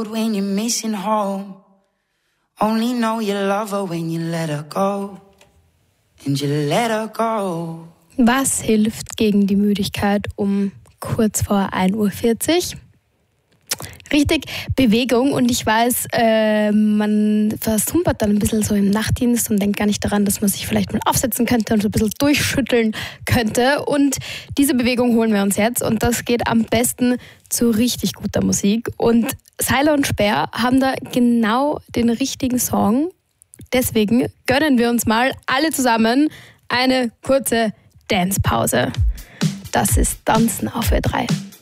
road when you're missing home. Only know you love her when you let her go. And you let her go. Was hilft gegen die Müdigkeit um kurz vor 1:40 Uhr? Richtig, Bewegung. Und ich weiß, man versumpert dann ein bisschen so im Nachtdienst und denkt gar nicht daran, dass man sich vielleicht mal aufsetzen könnte und so ein bisschen durchschütteln könnte. Und diese Bewegung holen wir uns jetzt. Und das geht am besten zu richtig guter Musik. Und Seiler und Speer haben da genau den richtigen Song. Deswegen gönnen wir uns mal alle zusammen eine kurze Dance-Pause. Das ist Tanzen auf Ö3.